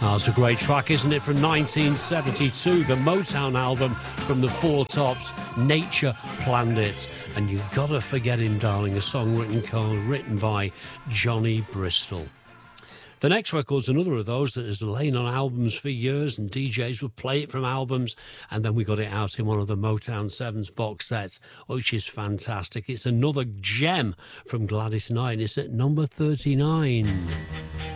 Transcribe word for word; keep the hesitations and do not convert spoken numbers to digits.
Oh, it's a great track, isn't it, from nineteen seventy-two, the Motown album from the Four Tops, Nature Planned It. And You've Gotta Forget Him, Darling, a song written, written by Johnny Bristol. The next record's another of those that has lain on albums for years, and D Js would play it from albums, and then we got it out in one of the Motown Sevens box sets, which is fantastic. It's another gem from Gladys Knight, and it's at number thirty-nine.